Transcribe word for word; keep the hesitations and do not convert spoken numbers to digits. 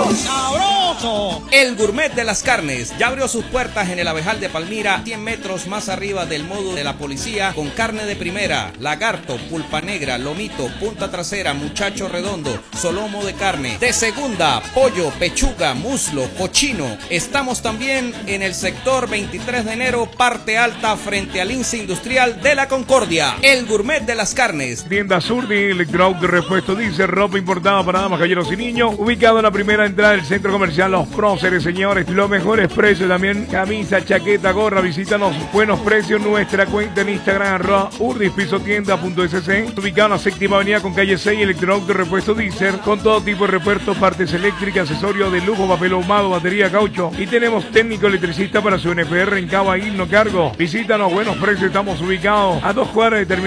¡Sabroso! El Gourmet de las Carnes ya abrió sus puertas en el Abejal de Palmira, cien metros más arriba del módulo de la policía, con carne de primera, lagarto, pulpa negra, lomito, punta trasera, muchacho redondo, solomo de carne, de segunda, pollo, pechuga, muslo, cochino. Estamos también en el sector veintitrés de enero, parte alta, frente al Lince Industrial de la Concordia. El Gourmet de las Carnes. Tienda Surdi, Electroauto de repuesto diésel, ropa importada para damas, caballeros y niños, ubicado en la primera entrada del centro comercial Los Próceres, señores. Los mejores precios también, camisa, chaqueta, gorra. Visítanos, buenos precios, nuestra cuenta en Instagram, arroba urdispisotienda.sc, ubicado en la séptima avenida con calle seis. Electroauto de repuesto diésel, con todo tipo de repuestos, partes eléctricas, accesorios de lujo, papel ahumado, batería, caucho. Y tenemos técnico electricista para su N P R en Cabo Aguil, no cargo. Visítanos, buenos precios, estamos ubicados a dos cuadras de terminar